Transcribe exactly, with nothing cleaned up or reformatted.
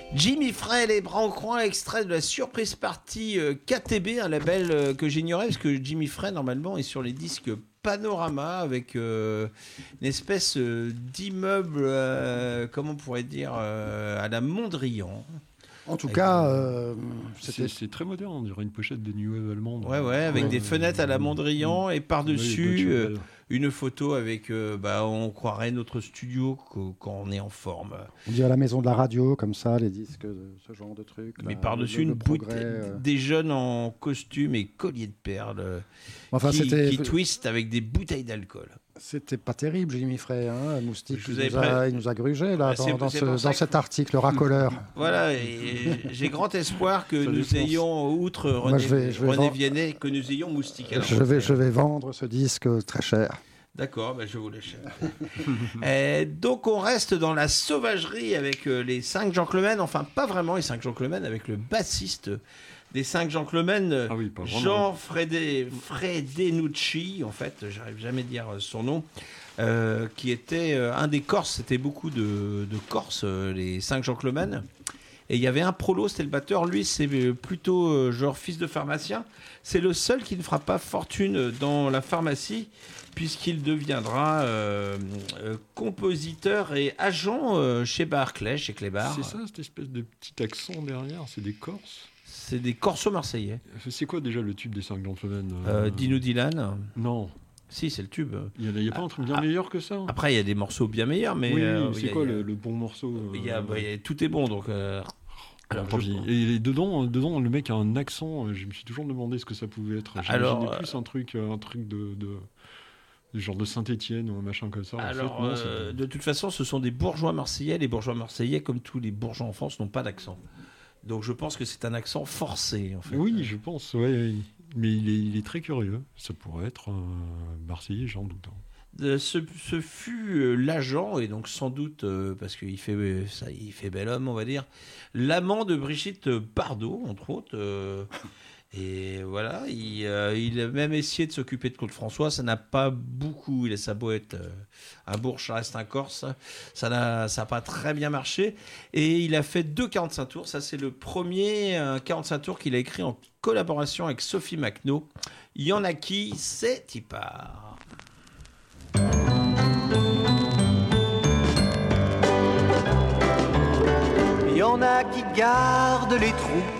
Jimmy Frey, les bras en croix, extrait de la Surprise Party euh, K T B, un label euh, que j'ignorais parce que Jimmy Frey normalement est sur les disques Panorama avec euh, une espèce euh, d'immeuble, euh, comment on pourrait dire, euh, à la Mondrian. En tout avec cas, une... euh, c'est, c'est très moderne, on dirait une pochette de New Wave allemande. Ouais, ouais, avec ouais, des euh, fenêtres à la Mondrian et par-dessus oui, euh, une photo avec, euh, bah, on croirait notre studio quand on est en forme. On dit à la maison de la radio, comme ça, les disques, ce genre de trucs. Mais là, par-dessus le, le une progrès, bouteille, euh... des jeunes en costume et collier de perles enfin, qui, c'était... qui twistent avec des bouteilles d'alcool. C'était pas terrible, Jimmy Frey. Hein Moustique, il nous, pré... a, il nous a grugé là, bah, dans, c'est, dans, c'est ce, dans que... cet article racoleur. Voilà, et j'ai grand espoir que ça nous défonce. ayons, outre René, Moi, je vais, je vais René vendre... Viennet, que nous ayons Moustique. Alors, je, vais, je vais vendre ce disque très cher. D'accord, ben je vous laisse. Et donc on reste dans la sauvagerie avec euh, les cinq gentlemen, enfin pas vraiment les cinq gentlemen, avec le bassiste des cinq gentlemen, euh, ah oui, Jean Frede, Fredenucci, en fait, j'arrive jamais à dire son nom, euh, qui était euh, un des Corses, c'était beaucoup de, de Corses, euh, les cinq gentlemen. Et il y avait un prolo, c'était le batteur, lui c'est plutôt euh, genre fils de pharmacien. C'est le seul qui ne fera pas fortune dans la pharmacie, puisqu'il deviendra euh, euh, compositeur et agent euh, chez Barclay, chez Clébar. C'est ça, cette espèce de petit accent derrière, c'est des Corses. C'est des Corso-Marseillais. C'est quoi déjà le tube des cinq gentlemen euh, Dino Dylan. Non. Si, c'est le tube. Il n'y a, a pas un truc bien ah, meilleur que ça. Après, il y a des morceaux bien meilleurs, mais... Oui, euh, c'est a, quoi a, le, le bon morceau euh... y a, bah, y a, tout est bon, donc... Euh... Alors, je... Et dedans, dedans, le mec a un accent. Je me suis toujours demandé ce que ça pouvait être. J'imaginais plus un truc, un truc de, de, de genre de Saint-Étienne ou un machin comme ça. Alors, en fait, non, euh, de toute façon, ce sont des bourgeois marseillais. Les bourgeois marseillais, comme tous les bourgeois en France, n'ont pas d'accent. Donc, je pense que c'est un accent forcé, en fait. Oui, je pense. Ouais, mais il est, il est très curieux. Ça pourrait être un Marseillais, j'en doute. De, ce, ce fut euh, l'agent, et donc sans doute, euh, parce qu'il fait, euh, ça, il fait bel homme, on va dire, l'amant de Brigitte Bardot, entre autres. Euh, et voilà, il, euh, il a même essayé de s'occuper de Claude François, ça n'a pas beaucoup, il a sa beau être euh, un Bourge, ça reste un Corse, ça n'a ça n'a pas très bien marché. Et il a fait deux quarante-cinq tours, ça c'est le premier euh, quarante-cinq tours qu'il a écrit en collaboration avec Sophie Macno. Il y en a qui, c'est Tipar. Il y en a qui gardent les trous